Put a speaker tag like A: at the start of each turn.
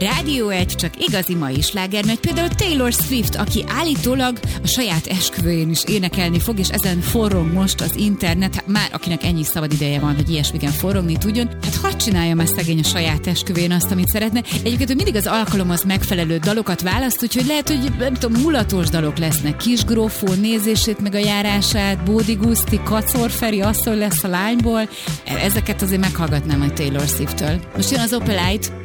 A: Rádió 1 csak igazi mai sláger, mert például Taylor Swift, aki állítólag a saját esküvőjén is énekelni fog, és ezen forrong most az internet, hát már akinek ennyi szabad ideje van, hogy ilyesmiken forrongni tudjon, hát hadd csinálja már szegény a saját esküvőjén azt, amit szeretne. Egyébként ő mindig az alkalomhoz megfelelő dalokat választ, úgyhogy lehet, hogy nem tudom, mulatos dalok lesznek. Kisgrófó nézését meg a járását, Bódi Guszti, Kacor Feri, asszony lesz a lányból. Ezeket azért meghallgatnám a Taylor Swift-től. Most jön az Opelite,